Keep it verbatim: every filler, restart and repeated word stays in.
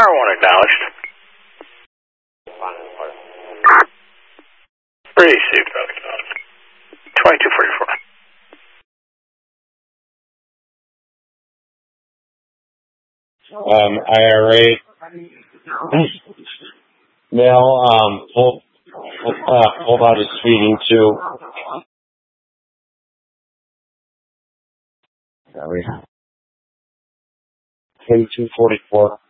Tower one acknowledged. Received, acknowledged. twenty-two forty-four. Um, I R A. Male, um, pulled, uh, pulled out his feeding tube. Sorry. twenty-two forty-four.